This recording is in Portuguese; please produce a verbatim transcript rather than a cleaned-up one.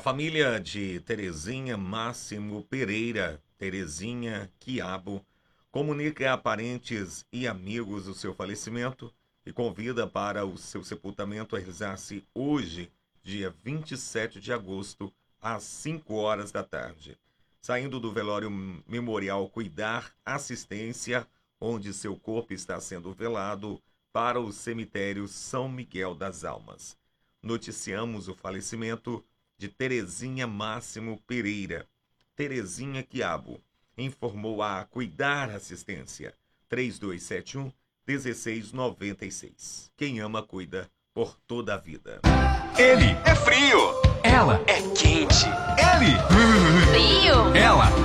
família de Terezinha Máximo Pereira, Terezinha Quiabo, comunica a parentes e amigos o seu falecimento e convida para o seu sepultamento a realizar-se hoje, dia vinte e sete de agosto, às cinco horas da tarde. Saindo do velório memorial Cuidar Assistência, onde seu corpo está sendo velado, para o cemitério São Miguel das Almas. Noticiamos o falecimento de Terezinha Máximo Pereira. Terezinha Quiabo informou a Cuidar Assistência três dois sete um, um seis nove seis. Quem ama, cuida por toda a vida. Ele é frio. Ela é quente. Ele. Frio. Ela